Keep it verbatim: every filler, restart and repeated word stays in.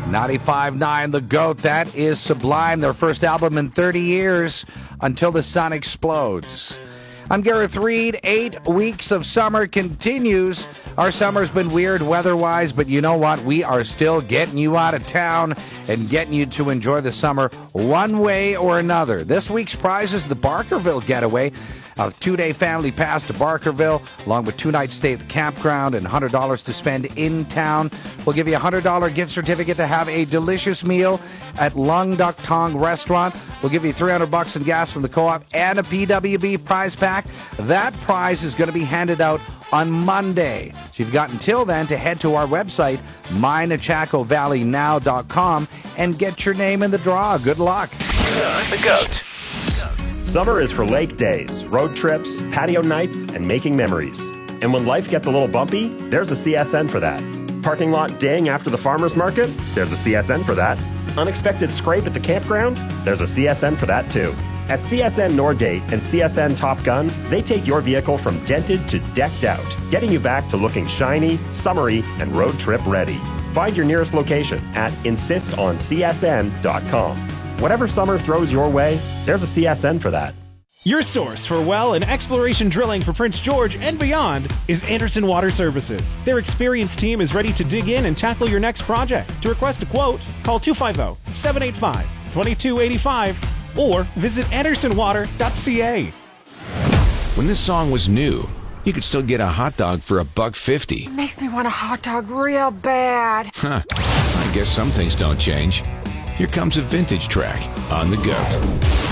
ninety-five point nine The Goat. That is Sublime, their first album in thirty years, Until the Sun Explodes. I'm Gareth Reed. Eight weeks of summer continues. Our summer's been weird weather-wise, but you know what? We are still getting you out of town and getting you to enjoy the summer one way or another. This week's prize is the Barkerville Getaway. A two-day family pass to Barkerville, along with two-night stay at the campground and one hundred dollars to spend in town. We'll give you a one hundred dollars gift certificate to have a delicious meal at Lung Duck Tong Restaurant. We'll give you three hundred bucks in gas from the co-op and a P W B prize pack. That prize is going to be handed out on Monday. So you've got until then to head to our website, my nachaco valley now dot com, and get your name in the draw. Good luck. The Goat. Summer is for lake days, road trips, patio nights, and making memories. And when life gets a little bumpy, there's a C S N for that. Parking lot ding after the farmer's market? There's a C S N for that. Unexpected scrape at the campground? There's a C S N for that too. At C S N Norgate and C S N Top Gun, they take your vehicle from dented to decked out, getting you back to looking shiny, summery, and road trip ready. Find your nearest location at insist on C S N dot com. Whatever summer throws your way, there's a C S N for that. Your source for well and exploration drilling for Prince George and beyond is Anderson Water Services. Their experienced team is ready to dig in and tackle your next project. To request a quote, call two five zero, seven eight five, two two eight five or visit anderson water dot c a. When this song was new, you could still get a hot dog for a buck fifty. Makes me want a hot dog real bad. Huh. I guess some things don't change. Here comes a vintage track on The Goat.